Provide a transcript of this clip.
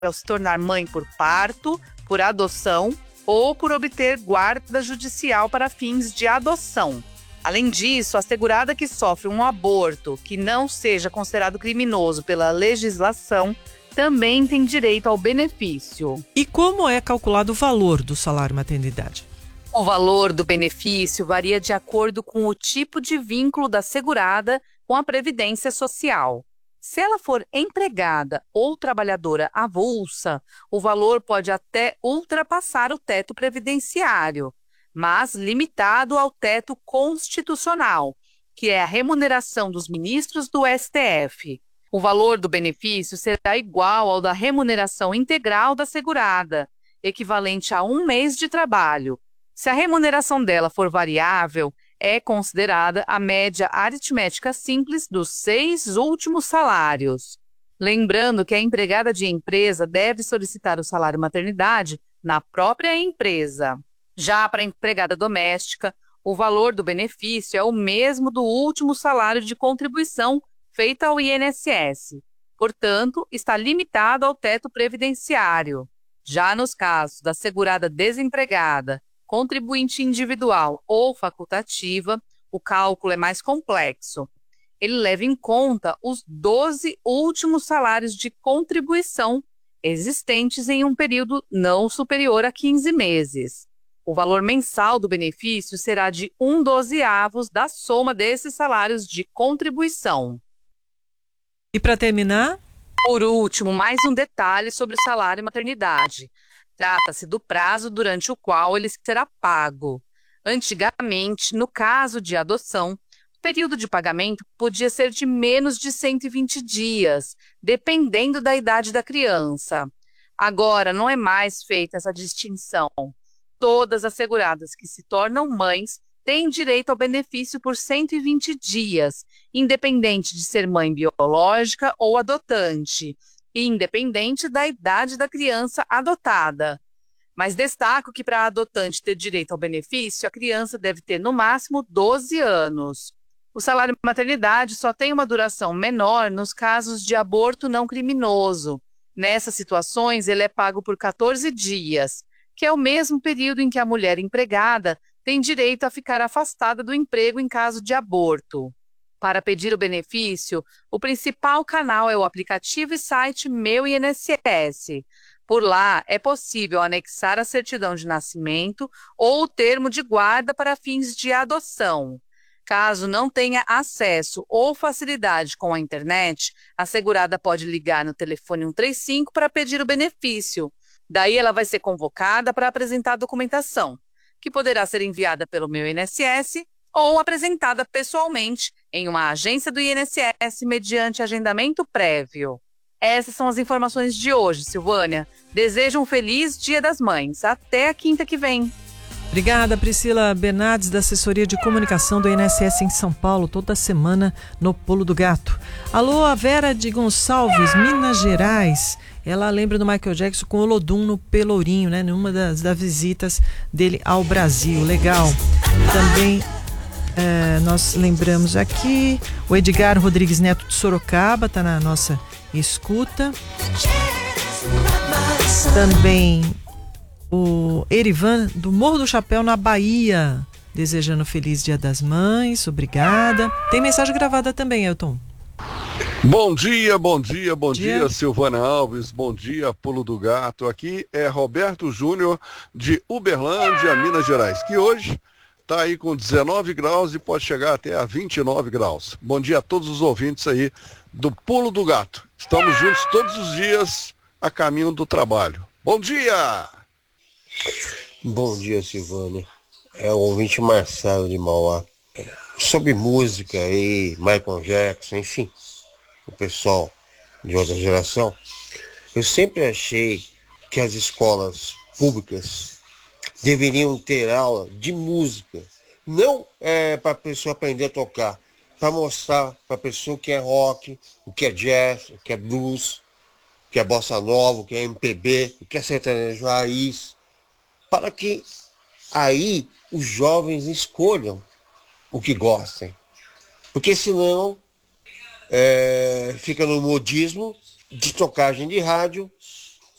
ao se tornar mãe por parto, por adoção ou por obter guarda judicial para fins de adoção. Além disso, a segurada que sofre um aborto que não seja considerado criminoso pela legislação também tem direito ao benefício. E como é calculado o valor do salário maternidade? O valor do benefício varia de acordo com o tipo de vínculo da segurada com a Previdência Social. Se ela for empregada ou trabalhadora avulsa, o valor pode até ultrapassar o teto previdenciário, mas limitado ao teto constitucional, que é a remuneração dos ministros do STF. O valor do benefício será igual ao da remuneração integral da segurada, equivalente a 1 mês de trabalho. Se a remuneração dela for variável, é considerada a média aritmética simples dos 6 últimos salários. Lembrando que a empregada de empresa deve solicitar o salário maternidade na própria empresa. Já para a empregada doméstica, o valor do benefício é o mesmo do último salário de contribuição feita ao INSS. Portanto, está limitado ao teto previdenciário. Já nos casos da segurada desempregada, contribuinte individual ou facultativa, o cálculo é mais complexo. Ele leva em conta os 12 últimos salários de contribuição existentes em um período não superior a 15 meses. O valor mensal do benefício será de 1/12 da soma desses salários de contribuição. E para terminar? Por último, mais um detalhe sobre o salário maternidade. Trata-se do prazo durante o qual ele será pago. Antigamente, no caso de adoção, o período de pagamento podia ser de menos de 120 dias, dependendo da idade da criança. Agora, não é mais feita essa distinção. Todas as seguradas que se tornam mães têm direito ao benefício por 120 dias, independente de ser mãe biológica ou adotante, e independente da idade da criança adotada. Mas destaco que para a adotante ter direito ao benefício, a criança deve ter no máximo 12 anos. O salário maternidade só tem uma duração menor nos casos de aborto não criminoso. Nessas situações, ele é pago por 14 dias, que é o mesmo período em que a mulher empregada tem direito a ficar afastada do emprego em caso de aborto. Para pedir o benefício, o principal canal é o aplicativo e site Meu INSS. Por lá, é possível anexar a certidão de nascimento ou o termo de guarda para fins de adoção. Caso não tenha acesso ou facilidade com a internet, a segurada pode ligar no telefone 135 para pedir o benefício. Daí ela vai ser convocada para apresentar a documentação, que poderá ser enviada pelo Meu INSS ou apresentada pessoalmente em uma agência do INSS mediante agendamento prévio. Essas são as informações de hoje, Silvânia. Desejo um feliz Dia das Mães. Até a quinta que vem. Obrigada, Priscila Bernardes, da Assessoria de Comunicação do INSS em São Paulo, toda semana no Pulo do Gato. Alô, a Vera de Gonçalves, Minas Gerais. Ela lembra do Michael Jackson com o Olodum no Pelourinho, né? Numa das visitas dele ao Brasil. Legal. Também nós lembramos aqui o Edgar Rodrigues Neto de Sorocaba, está na nossa escuta. Também o Erivan do Morro do Chapéu, na Bahia, desejando feliz Dia das Mães. Obrigada. Tem mensagem gravada também, Elton. Bom dia, Silvana Alves, bom dia, Pulo do Gato. Aqui é Roberto Júnior de Uberlândia, Minas Gerais, que hoje está aí com 19 graus e pode chegar até a 29 graus. Bom dia a todos os ouvintes aí do Pulo do Gato. Estamos juntos todos os dias a caminho do trabalho. Bom dia! Bom dia, Silvânia. É o ouvinte Marcelo de Mauá. Sobre música aí, Michael Jackson, enfim, o pessoal de outra geração, eu sempre achei que as escolas públicas deveriam ter aula de música, não para a pessoa aprender a tocar, para mostrar para a pessoa o que é rock, o que é jazz, o que é blues, o que é bossa nova, o que é MPB, o que é sertanejo raiz, para que aí os jovens escolham o que gostem. Porque senão fica no modismo de tocagem de rádio